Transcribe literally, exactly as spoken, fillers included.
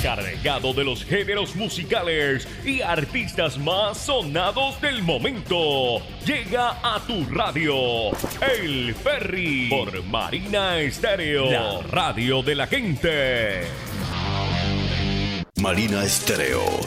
cargado de los géneros musicales y artistas más sonados del momento. Llega a tu radio El Ferry por Marina Estéreo, la radio de la gente. Marina Estéreo,